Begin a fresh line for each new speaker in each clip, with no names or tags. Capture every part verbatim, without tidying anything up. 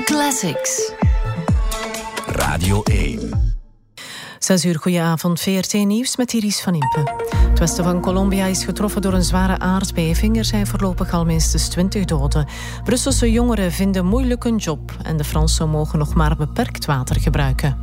Classics.
Radio één.
Zes uur, goedenavond. V R T-nieuws met Iris van Impe. Het westen van Colombia is getroffen door een zware aardbeving. Er zijn voorlopig al minstens twintig doden. Brusselse jongeren vinden moeilijk een job en de Fransen mogen nog maar beperkt water gebruiken.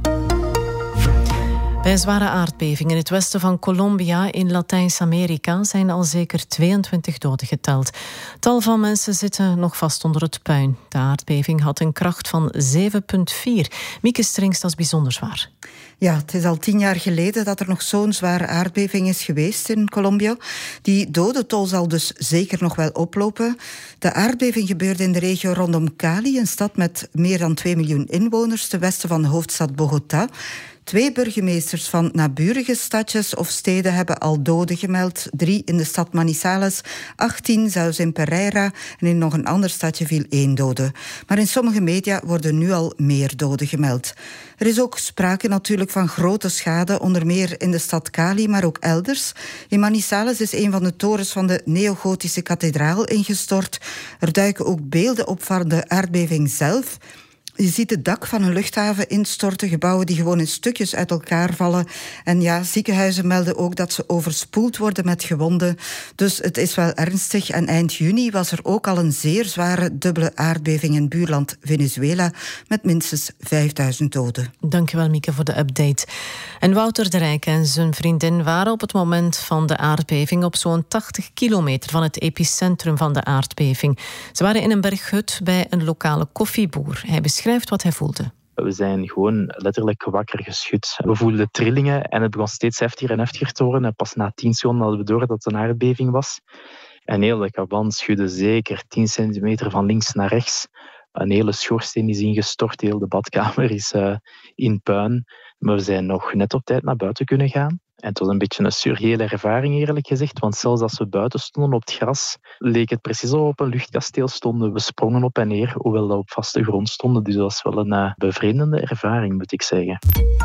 Bij een zware aardbeving in het westen van Colombia in Latijns-Amerika zijn al zeker tweeëntwintig doden geteld. Tal van mensen zitten nog vast onder het puin. De aardbeving had een kracht van zeven komma vier. Mieke Strings, dat is bijzonder zwaar.
Ja, het is al tien jaar geleden dat er nog zo'n zware aardbeving is geweest in Colombia. Die dodentol zal dus zeker nog wel oplopen. De aardbeving gebeurde in de regio rondom Cali, een stad met meer dan twee miljoen inwoners, ten westen van de hoofdstad Bogota. Twee burgemeesters van naburige stadjes of steden hebben al doden gemeld. Drie in de stad Manizales, achttien zelfs in Pereira en in nog een ander stadje viel één dode. Maar in sommige media worden nu al meer doden gemeld. Er is ook sprake natuurlijk van grote schade, onder meer in de stad Cali, maar ook elders. In Manizales is een van de torens van de neogotische kathedraal ingestort. Er duiken ook beelden op van de aardbeving zelf. Je ziet het dak van een luchthaven instorten, gebouwen die gewoon in stukjes uit elkaar vallen. En ja, ziekenhuizen melden ook dat ze overspoeld worden met gewonden. Dus het is wel ernstig. En eind juni was er ook al een zeer zware dubbele aardbeving in buurland Venezuela met minstens vijfduizend doden.
Dankjewel, Mieke, voor de update. En Wouter de Rijk en zijn vriendin waren op het moment van de aardbeving op zo'n tachtig kilometer van het epicentrum van de aardbeving. Ze waren in een berghut bij een lokale koffieboer. Hij beschrijft wat hij voelde.
We zijn gewoon letterlijk wakker geschud. We voelden trillingen en het begon steeds heftiger en heftiger te worden. En pas na tien seconden hadden we door dat het een aardbeving was. En heel de kaban schudde zeker tien centimeter van links naar rechts. Een hele schoorsteen is ingestort, heel de badkamer is uh, in puin. Maar we zijn nog net op tijd naar buiten kunnen gaan. En het was een beetje een surreële ervaring, eerlijk gezegd. Want zelfs als we buiten stonden op het gras, leek het precies alsof we op een luchtkasteel stonden. We sprongen op en neer, hoewel we op vaste grond stonden. Dus dat was wel een uh, bevreemdende ervaring, moet ik zeggen.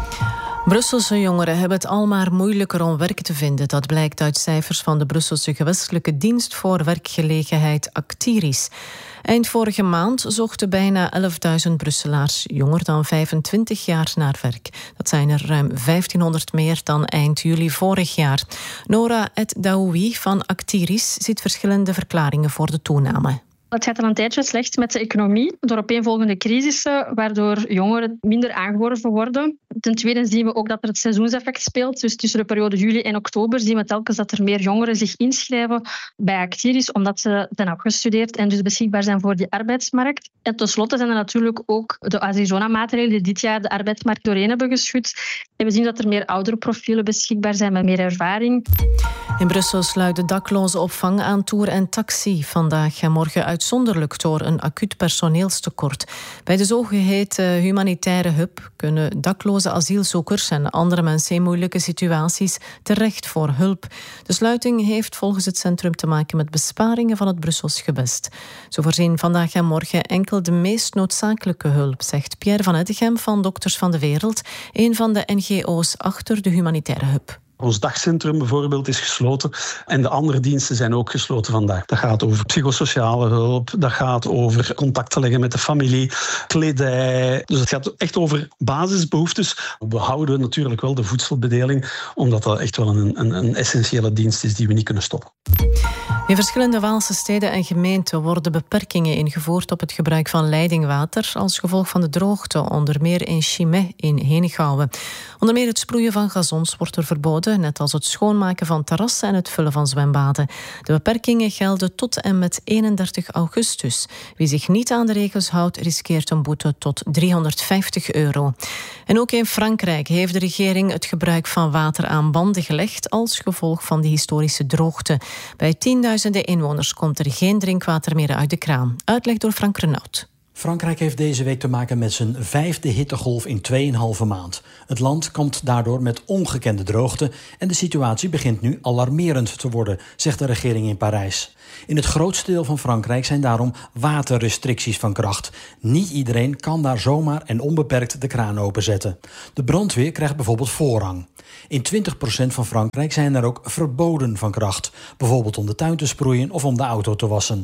Brusselse jongeren hebben het al maar moeilijker om werk te vinden. Dat blijkt uit cijfers van de Brusselse gewestelijke dienst voor werkgelegenheid Actiris. Eind vorige maand zochten bijna elfduizend Brusselaars jonger dan vijfentwintig jaar naar werk. Dat zijn er ruim vijftienhonderd meer dan eind juli vorig jaar. Nora Et Daoui van Actiris ziet verschillende verklaringen voor de toename.
Het gaat al een tijdje slecht met de economie door opeenvolgende crisissen, waardoor jongeren minder aangeworven worden. Ten tweede zien we ook dat er het seizoenseffect speelt. Dus tussen de periode juli en oktober zien we telkens dat er meer jongeren zich inschrijven bij Actiris, omdat ze zijn afgestudeerd en dus beschikbaar zijn voor die arbeidsmarkt. En tenslotte zijn er natuurlijk ook de Arizona-maatregelen die dit jaar de arbeidsmarkt doorheen hebben geschud. En we zien dat er meer oudere profielen beschikbaar zijn met meer ervaring.
In Brussel sluit de daklozenopvang aan Tour en Taxi vandaag en morgen uitzonderlijk door een acuut personeelstekort. Bij de zogeheten humanitaire hub kunnen dakloze asielzoekers en andere mensen in moeilijke situaties terecht voor hulp. De sluiting heeft volgens het centrum te maken met besparingen van het Brussels gewest. Ze voorzien vandaag en morgen enkel de meest noodzakelijke hulp, zegt Pierre van Eddegem van Dokters van de Wereld, een van de N G O's achter de humanitaire hub.
Ons dagcentrum bijvoorbeeld is gesloten en de andere diensten zijn ook gesloten vandaag. Dat gaat over psychosociale hulp, dat gaat over contact leggen met de familie, kledij. Dus het gaat echt over basisbehoeftes. We houden natuurlijk wel de voedselbedeling, omdat dat echt wel een, een, een essentiële dienst is die we niet kunnen stoppen.
In verschillende Waalse steden en gemeenten worden beperkingen ingevoerd op het gebruik van leidingwater als gevolg van de droogte, onder meer in Chimay in Henegouwen. Onder meer het sproeien van gazons wordt er verboden, net als het schoonmaken van terrassen en het vullen van zwembaden. De beperkingen gelden tot en met eenendertig augustus. Wie zich niet aan de regels houdt, riskeert een boete tot driehonderdvijftig euro. En ook in Frankrijk heeft de regering het gebruik van water aan banden gelegd als gevolg van de historische droogte. Bij tienduizenden inwoners komt er geen drinkwater meer uit de kraan. Uitleg door Frank Renaud.
Frankrijk heeft deze week te maken met zijn vijfde hittegolf in tweeënhalve maand. Het land kampt daardoor met ongekende droogte en de situatie begint nu alarmerend te worden, zegt de regering in Parijs. In het grootste deel van Frankrijk zijn daarom waterrestricties van kracht. Niet iedereen kan daar zomaar en onbeperkt de kraan openzetten. De brandweer krijgt bijvoorbeeld voorrang. In twintig procent van Frankrijk zijn er ook verboden van kracht, bijvoorbeeld om de tuin te sproeien of om de auto te wassen.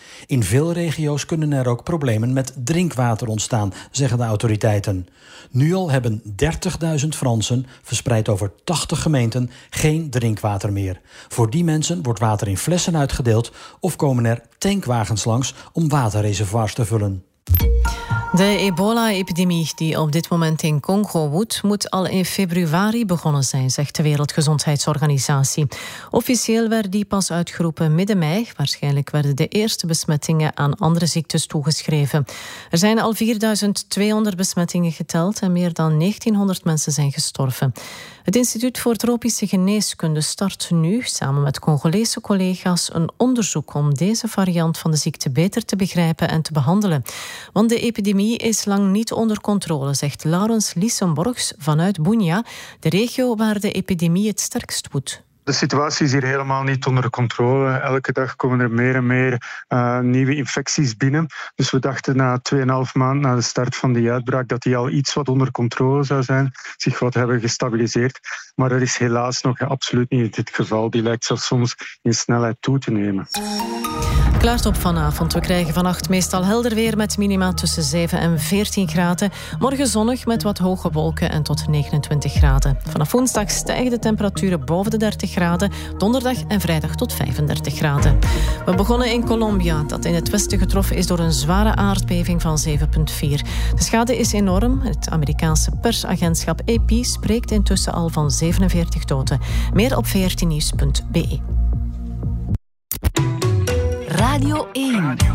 In veel regio's kunnen er ook problemen met drinkwater ontstaan, zeggen de autoriteiten. Nu al hebben dertigduizend Fransen, verspreid over tachtig gemeenten, geen drinkwater meer. Voor die mensen wordt water in flessen uitgedeeld of komen er tankwagens langs om waterreservoirs te vullen.
De ebola-epidemie die op dit moment in Congo woedt, moet al in februari begonnen zijn, zegt de Wereldgezondheidsorganisatie. Officieel werd die pas uitgeroepen midden mei. Waarschijnlijk werden de eerste besmettingen aan andere ziektes toegeschreven. Er zijn al vierduizend tweehonderd besmettingen geteld en meer dan negentienhonderd mensen zijn gestorven. Het Instituut voor Tropische Geneeskunde start nu, samen met Congolese collega's, een onderzoek om deze variant van de ziekte beter te begrijpen en te behandelen. Want de epidemie is lang niet onder controle, zegt Laurens Lissenborgs vanuit Bunia, de regio waar de epidemie het sterkst woedt.
De situatie is hier helemaal niet onder controle. Elke dag komen er meer en meer uh, nieuwe infecties binnen. Dus we dachten na tweeënhalf maand na de start van die uitbraak dat die al iets wat onder controle zou zijn, zich wat hebben gestabiliseerd. Maar dat is helaas nog absoluut niet het geval. Die lijkt zelfs soms in snelheid toe te nemen.
Klaart op vanavond. We krijgen vannacht meestal helder weer met minima tussen zeven en veertien graden. Morgen zonnig met wat hoge wolken en tot negenentwintig graden. Vanaf woensdag stijgen de temperaturen boven de dertig graden. Donderdag en vrijdag tot vijfendertig graden. We begonnen in Colombia, dat in het westen getroffen is door een zware aardbeving van zeven komma vier. De schade is enorm. Het Amerikaanse persagentschap A P spreekt intussen al van zevenenveertig doden. Meer op veertien nieuws punt b e.
Radio één.